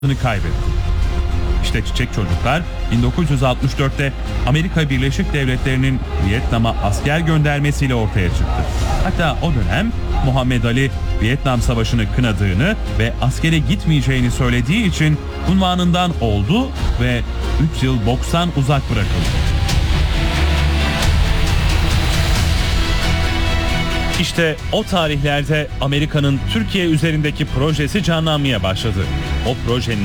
kaybetti. İşte Çiçek Çocuklar 1964'te Amerika Birleşik Devletleri'nin Vietnam'a asker göndermesiyle ortaya çıktı. Hatta o dönem Muhammed Ali Vietnam Savaşı'nı kınadığını ve askere gitmeyeceğini söylediği için unvanından oldu ve 3 yıl bokstan uzak bırakıldı. İşte o tarihlerde Amerika'nın Türkiye üzerindeki projesi canlanmaya başladı. O projenin